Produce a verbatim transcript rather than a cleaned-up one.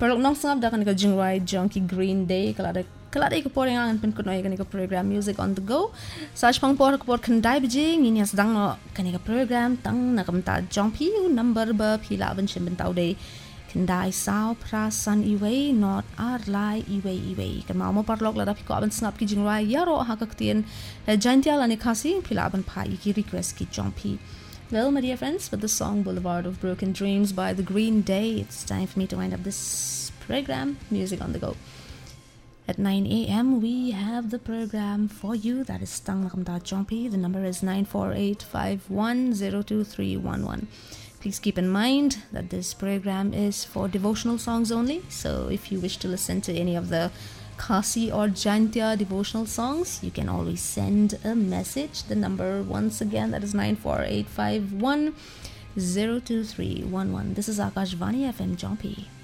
Pero nang sangap da kan ka Jingrai Junkie Green Day kalada kalada ko por ang pen kuno kan ka program Music on the Go. Sa pang por ko por kandai bijing ini sedang no kan ka program tang nakamta Jumpy number ba pila ban chen bentau day kandai sao prasan iway not arlai iway iway kan mau mo parlok lada piko ban sangap ki Jingrai yaro ha ka tien jantial ani kasi pila ban pa ki request ki Jumpy. Well, my dear friends, with the song Boulevard of Broken Dreams by The Green Day, it's time for me to wind up this program, Music on the Go. At nine a.m., we have the program for you. That is Tang Nakamda Jumpy. The number is nine four eight five one zero two three one one. Please keep in mind that this program is for devotional songs only. So if you wish to listen to any of the Kasi or Jantya devotional songs, you can always send a message. The number once again, that is nine four eight five one zero two three one one. This is Akashvani F M Jumpy.